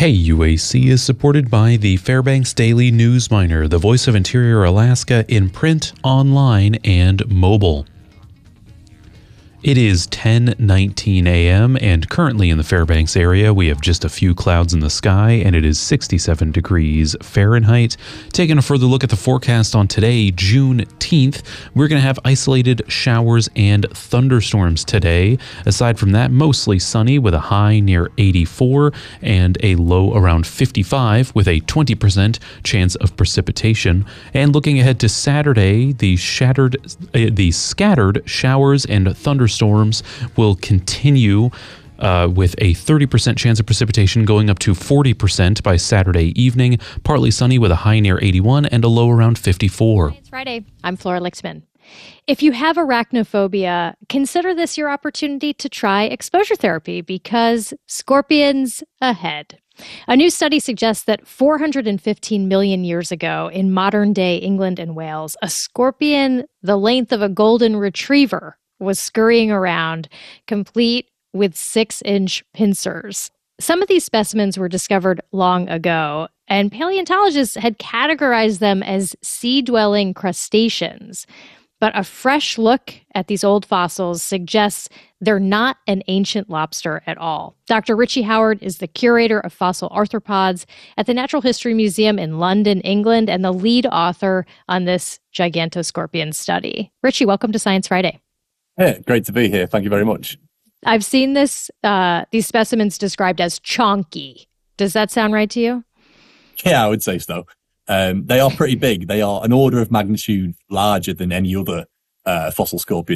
KUAC is supported by the Fairbanks Daily News Miner, the voice of Interior Alaska in print, online, and mobile. It is 10:19 a.m. and currently in the Fairbanks area we have just a few clouds in the sky and it is 67 degrees Fahrenheit. Taking a further look at the forecast on today, Juneteenth, we're going to have isolated showers and thunderstorms today. Aside from that, mostly sunny with a high near 84 and a low around 55 with a 20% chance of precipitation. And looking ahead to Saturday, the scattered showers and thunderstorms will continue with a 30% chance of precipitation going up to 40% by Saturday evening. Partly sunny with a high near 81 and a low around 54. It's Friday. I'm Flora Lixman. If you have arachnophobia, consider this your opportunity to try exposure therapy because scorpions ahead. A new study suggests that 415 million years ago in modern-day England and Wales, a scorpion the length of a golden retriever was scurrying around, complete with 6-inch pincers. Some of these specimens were discovered long ago, and paleontologists had categorized them as sea-dwelling crustaceans. But a fresh look at these old fossils suggests they're not an ancient lobster at all. Dr. Richie Howard is the curator of fossil arthropods at the Natural History Museum in London, England, and the lead author on this gigantoscorpion study. Richie, welcome to Science Friday. Hey, great to be here. Thank you very much. I've seen these specimens described as chonky. Does that sound right to you? Yeah, I would say so. They are pretty big. They are an order of magnitude larger than any other fossil scorpion